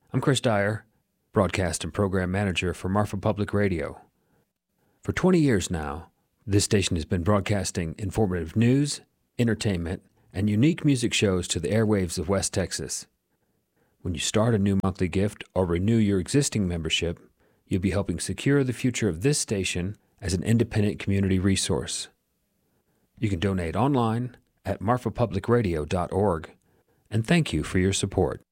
I'm Chris Dyer, Broadcast and Program Manager for Marfa Public Radio. For 20 years now, this station has been broadcasting informative news, entertainment, and unique music shows to the airwaves of West Texas. When you start a new monthly gift or renew your existing membership, you'll be helping secure the future of this station as an independent community resource. You can donate online at marfapublicradio.org, and thank you for your support.